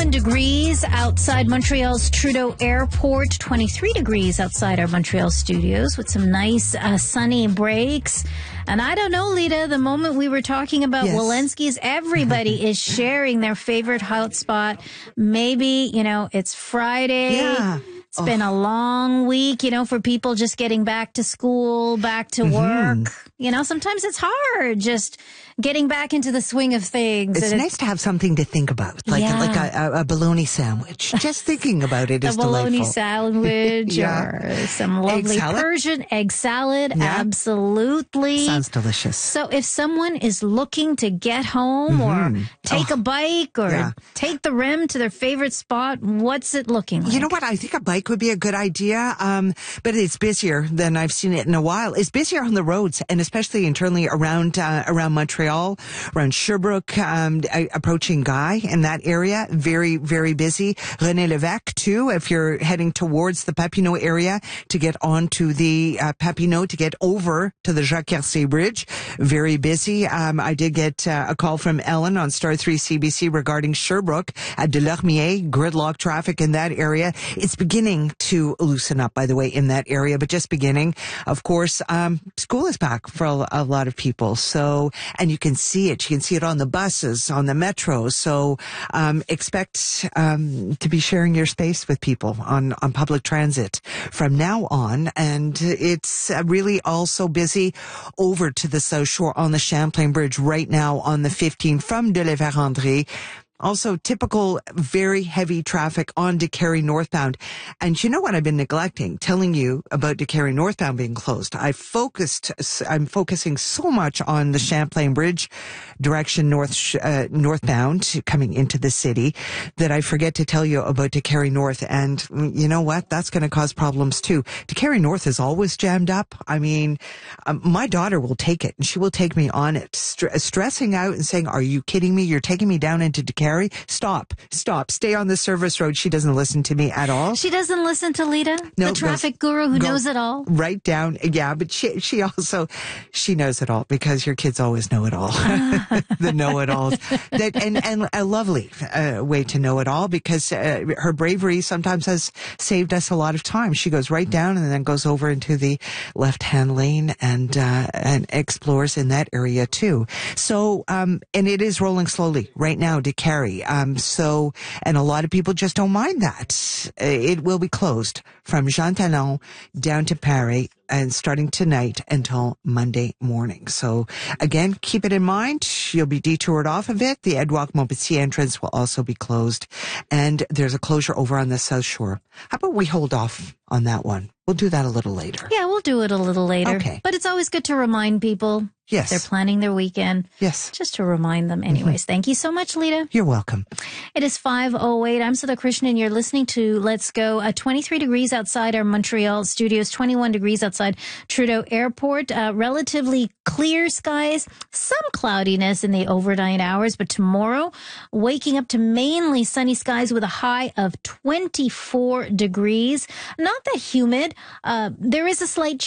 21 degrees outside Montreal's Trudeau Airport, 23 degrees outside our Montreal studios with some nice sunny breaks. And I don't know, Lita, the moment we were talking about Walensky's, everybody is sharing their favorite hot spot. Maybe, it's Friday. Yeah. It's been a long week, for people just getting back to school, back to work. Sometimes it's hard just getting back into the swing of things. It's nice to have something to think about, like a bologna sandwich. Just thinking about it is delightful. A bologna sandwich or some lovely Persian egg salad. Yeah. Absolutely. Sounds delicious. So if someone is looking to get home or take a bike or take the REM to their favorite spot, what's it looking like? You know what? I think a bike would be a good idea, but it's busier than I've seen it in a while. It's busier on the roads, and especially internally around Montreal, around Sherbrooke, approaching Guy in that area. Very, very busy. René Lévesque, too, if you're heading towards the Papineau area to get onto the Papineau, to get over to the Jacques-Cartier Bridge. Very busy. I did get a call from Ellen on Star 3 CBC regarding Sherbrooke at Delormier, gridlock traffic in that area. It's beginning to loosen up, by the way, in that area, but just beginning. Of course, school is back for a lot of people. So, and you can see it. You can see it on the buses, on the metro. So, expect to be sharing your space with people on public transit from now on. And it's really also busy over to the South Shore on the Champlain Bridge right now on the 15 from de la Vérendrye. Also, typical, very heavy traffic on DeCarry northbound. And you know what I've been neglecting? Telling you about DeCarry northbound being closed. I'm focusing so much on the Champlain Bridge direction northbound coming into the city that I forget to tell you about DeCarry North. And you know what? That's going to cause problems too. DeCarry North is always jammed up. I mean, my daughter will take it and she will take me on it, stressing out and saying, "Are you kidding me? You're taking me down into DeCarry? Stop. Stay on the service road." She doesn't listen to me at all. She doesn't listen to Lita, the traffic guru who knows it all. Right down. Yeah, but she knows it all because your kids always know it all. The know-it-alls. And a lovely way to know it all because her bravery sometimes has saved us a lot of time. She goes right down and then goes over into the left-hand lane and explores in that area too. So, and it is rolling slowly right now to carry. So, and a lot of people just don't mind that. It will be closed from Jean Talon down to Paris and starting tonight until Monday morning. So again, keep it in mind. You'll be detoured off of it. The Edouard Montpetit entrance will also be closed. And there's a closure over on the South Shore. How about we hold off on that one? We'll do that a little later. Yeah, we'll do it a little later. Okay. But it's always good to remind people. Yes. They're planning their weekend. Yes. Just to remind them. Anyways, Thank you so much, Lita. You're welcome. It is 5:08. I'm Sudha Krishnan. You're listening to Let's Go. 23 degrees outside our Montreal studios, 21 degrees outside Trudeau Airport. Relatively clear skies, some cloudiness in the overnight hours, but tomorrow, waking up to mainly sunny skies with a high of 24 degrees. Not that humid. There is a slight